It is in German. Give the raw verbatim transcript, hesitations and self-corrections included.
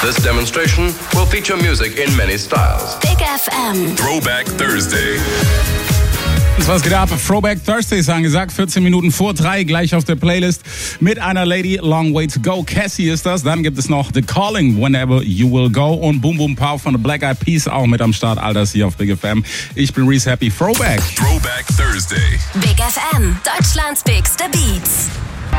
This demonstration will feature music in many styles. Big F M. Throwback Thursday. Was geht ab? Throwback Thursday ist angesagt, vierzehn Minuten vor drei, gleich auf der Playlist mit einer Lady, Long Way to Go. Cassie ist das. Dann gibt es noch The Calling, Whenever You Will Go und Boom Boom Pow von The Black Eyed Peas auch mit am Start. All das hier auf Big F M. Ich bin Reese Happy. Throwback. Throwback Thursday. Big F M, Deutschlands bigste Beats.